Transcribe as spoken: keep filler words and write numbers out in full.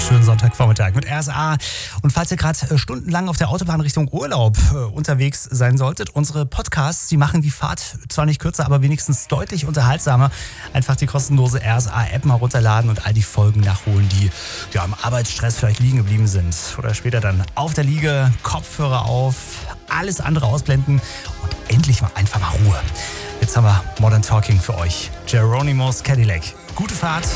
Schönen Sonntagvormittag mit R S A. Und falls ihr gerade stundenlang auf der Autobahn Richtung Urlaub äh, unterwegs sein solltet, unsere Podcasts, die machen die Fahrt zwar nicht kürzer, aber wenigstens deutlich unterhaltsamer. Einfach die kostenlose R S A-App mal runterladen und all die Folgen nachholen, die ja, im Arbeitsstress vielleicht liegen geblieben sind. Oder später dann auf der Liege, Kopfhörer auf, alles andere ausblenden und endlich mal einfach mal Ruhe. Jetzt haben wir Modern Talking für euch. Geronimo's Cadillac. Gute Fahrt.